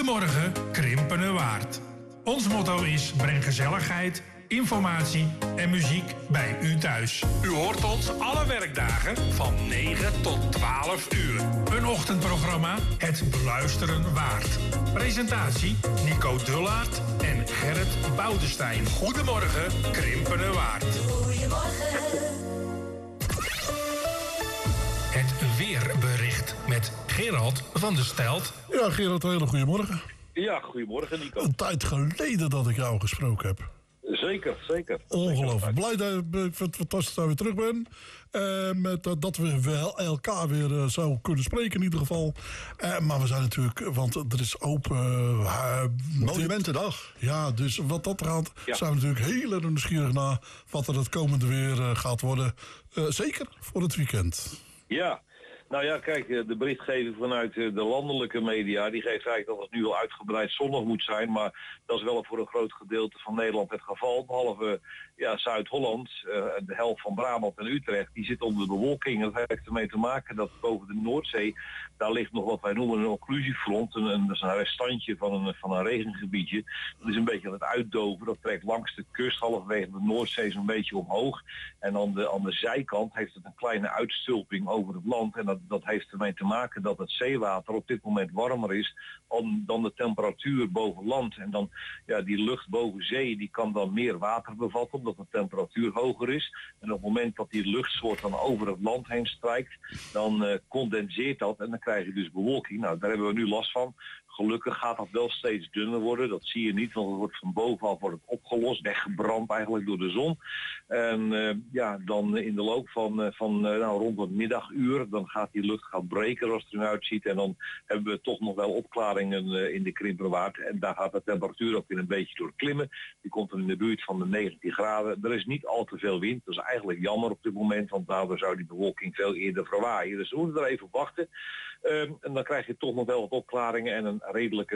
Goedemorgen, Krimpenerwaard. Ons motto is: breng gezelligheid, informatie en muziek bij u thuis. U hoort ons alle werkdagen van 9 tot 12 uur. Een ochtendprogramma, het beluisteren waard. Presentatie Nico Dullaert en Gerrit Boudestein. Goedemorgen, Krimpenerwaard. Goedemorgen. Het weerbericht met Gerald van der Stelt. Ja, Gerald, een hele goede morgen. Ja, goedemorgen Nico. Een tijd geleden dat ik jou gesproken heb. Zeker. Ongelooflijk. Blij dat ik fantastisch dat ik weer terug ben. Dat we wel elkaar weer zo kunnen spreken in ieder geval. Maar we zijn natuurlijk, want er is open... Monumentendag. Ja, dus wat dat gaat, zijn we natuurlijk heel erg nieuwsgierig naar wat er het komende weer gaat worden. Zeker voor het weekend. Ja. Nou ja, kijk, de berichtgeving vanuit de landelijke media, die geeft eigenlijk dat het nu al uitgebreid zonnig moet zijn, maar dat is wel voor een groot gedeelte van Nederland het geval, behalve Zuid-Holland, de helft van Brabant en Utrecht, die zit onder de bewolking. Dat heeft ermee te maken dat boven de Noordzee, daar ligt nog wat wij noemen een occlusiefront, dat is een restantje van een regengebiedje. Dat is een beetje aan het uitdoven, dat trekt langs de kust, halverwege de Noordzee zo'n beetje omhoog. En aan de zijkant heeft het een kleine uitstulping over het land en dat heeft ermee te maken dat het zeewater op dit moment warmer is dan de temperatuur boven land. En dan, die lucht boven zee, die kan dan meer water bevatten, omdat de temperatuur hoger is. En op het moment dat die luchtsoort dan over het land heen strijkt, dan condenseert dat en dan krijg je dus bewolking. Nou, daar hebben we nu last van. Gelukkig gaat dat wel steeds dunner worden. Dat zie je niet, want het wordt van bovenaf opgelost, weggebrand eigenlijk door de zon. En dan in de loop van rond het middaguur, dan gaat die lucht breken zoals het eruit ziet. En dan hebben we toch nog wel opklaringen in de Krimpenerwaard. En daar gaat de temperatuur ook weer een beetje door klimmen. Die komt dan in de buurt van de 19 graden. Er is niet al te veel wind. Dat is eigenlijk jammer op dit moment, want daardoor zou die bewolking veel eerder verwaaien. Dus we moeten er even wachten. En dan krijg je toch nog wel wat opklaringen en een redelijke,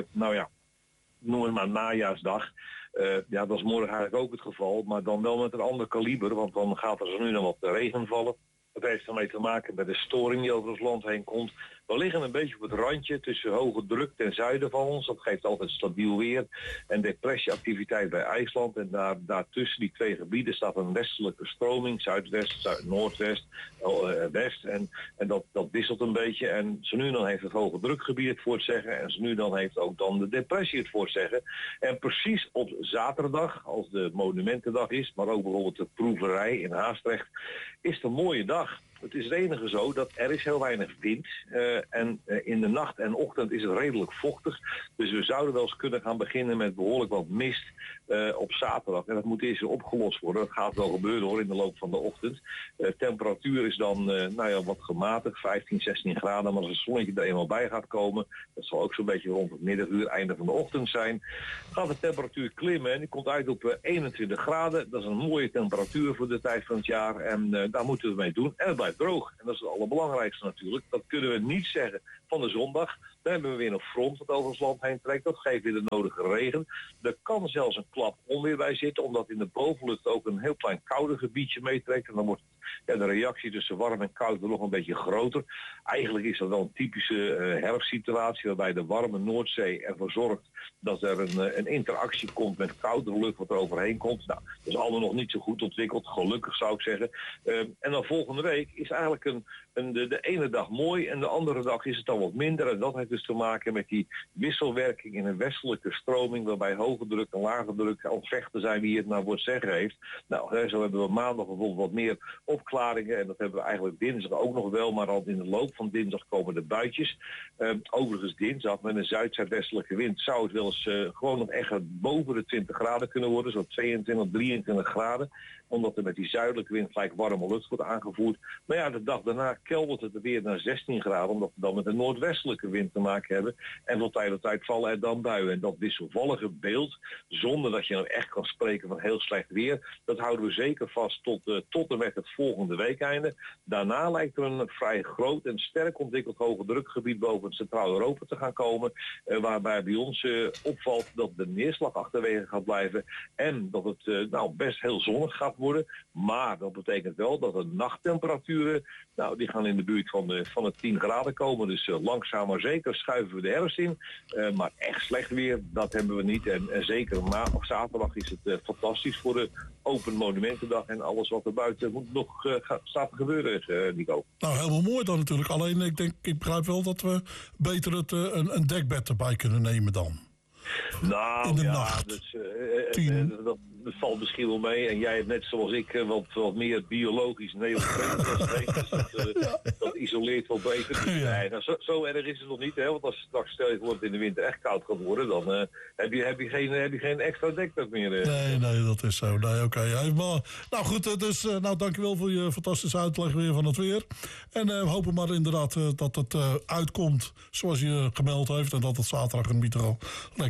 noem het maar najaarsdag. Dat is morgen eigenlijk ook het geval, maar dan wel met een ander kaliber, want dan gaat er zo nu nog wat regen vallen. Dat heeft ermee te maken met de storing die over het land heen komt. We liggen een beetje op het randje tussen hoge druk ten zuiden van ons. Dat geeft altijd stabiel weer. En depressieactiviteit bij IJsland. En daartussen die twee gebieden staat een westelijke stroming. Zuidwest, noordwest, west. En dat wisselt een beetje. En zo nu dan heeft het hoge drukgebied het voor het zeggen. En zo nu dan heeft ook dan de depressie het voor het zeggen. En precies op zaterdag, als de Monumentendag is, maar ook bijvoorbeeld de proeverij in Haastrecht, is het een mooie dag. Het is het enige zo dat er is heel weinig wind en in de nacht en ochtend is het redelijk vochtig. Dus we zouden wel eens kunnen gaan beginnen met behoorlijk wat mist op zaterdag. En dat moet eerst weer opgelost worden. Dat gaat wel gebeuren hoor in de loop van de ochtend. Temperatuur is dan wat gematigd, 15, 16 graden. Maar als het zonnetje er eenmaal bij gaat komen, dat zal ook zo'n beetje rond het middaguur, einde van de ochtend zijn, gaat de temperatuur klimmen en die komt uit op 21 graden. Dat is een mooie temperatuur voor de tijd van het jaar en daar moeten we mee doen. En het blijft droog. En dat is het allerbelangrijkste natuurlijk. Dat kunnen we niet zeggen van de zondag. Dan hebben we weer een front dat over het land heen trekt. Dat geeft weer de nodige regen. Er kan zelfs een klap onweer bij zitten, omdat in de bovenlucht ook een heel klein koude gebiedje meetrekt. En dan wordt de reactie tussen warm en koud nog een beetje groter. Eigenlijk is dat wel een typische herfstsituatie waarbij de warme Noordzee ervoor zorgt dat er een interactie komt met koude lucht wat er overheen komt. Nou, dat is allemaal nog niet zo goed ontwikkeld, gelukkig zou ik zeggen. En dan volgende week is eigenlijk de ene dag mooi en de andere dag is het dan wat minder. En dat heeft dus te maken met die wisselwerking in een westelijke stroming waarbij hoge druk en lage druk aan het vechten zijn wie het nou wordt zeggen heeft. Nou, zo hebben we maandag bijvoorbeeld wat meer opklaringen en dat hebben we eigenlijk dinsdag ook nog wel, maar al in de loop van dinsdag komen de buitjes. Overigens dinsdag met een zuid-zuidwestelijke wind zou het wel eens gewoon nog echt boven de 20 graden kunnen worden, zo 22, 23 graden. Omdat er met die zuidelijke wind gelijk warme lucht wordt aangevoerd. Maar ja, de dag daarna keldert het weer naar 16 graden, omdat we dan met een noordwestelijke wind te maken hebben. En van tijd tot tijd vallen er dan buien. En dat wisselvallige beeld, zonder dat je nou echt kan spreken van heel slecht weer, dat houden we zeker vast tot en met het volgende weekeinde. Daarna lijkt er een vrij groot en sterk ontwikkeld hoge drukgebied boven Centraal-Europa te gaan komen. Waarbij bij ons opvalt dat de neerslag achterwege gaat blijven. En dat het best heel zonnig gaat worden. Maar dat betekent wel dat de nachttemperatuur temperaturen, nou, die gaan in de buurt van de 10 graden komen. Dus langzaam maar zeker schuiven we de herfst in. Maar echt slecht weer, dat hebben we niet. En zeker maandag, zaterdag is het fantastisch voor de Open Monumentendag en alles wat er buiten moet nog staat te gebeuren, Nico. Nou, helemaal mooi dan natuurlijk. Alleen ik begrijp wel dat we beter een dekbed erbij kunnen nemen dan. Nou, in de nacht. Dat valt misschien wel mee. En jij hebt net zoals ik wat meer biologisch neopreen. Dat isoleert wel beter. Ja. Nee, nou, zo erg is het nog niet. Hè? Want als het straks stel je voor dat het in de winter echt koud gaat worden, dan heb je geen extra dekbed meer. Nee, dat is zo. Nee, oké. Ja, nou goed, dus dankjewel voor je fantastische uitleg weer van het weer. En we hopen maar inderdaad dat het uitkomt zoals je gemeld heeft. En dat het zaterdag en middag al lekker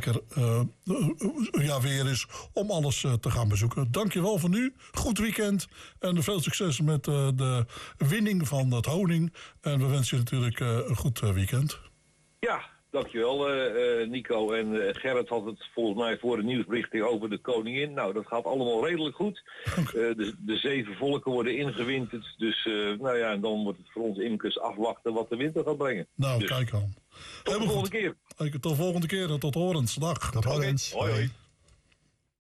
weer is om alles te gaan bezoeken. Dankjewel voor nu. Goed weekend. En veel succes met de winning van het honing. En we wensen je natuurlijk een goed weekend. Ja, dankjewel Nico. En Gerrit had het volgens mij voor de nieuwsberichting over de koningin. Nou, dat gaat allemaal redelijk goed. De 7 volken worden ingewinterd. Dus en dan wordt het voor ons imkers afwachten wat de winter gaat brengen. Nou, dus, kijk aan. Tot de volgende keer. Tot de volgende keer en tot horens. Dag. Tot horens. Okay. Hoi.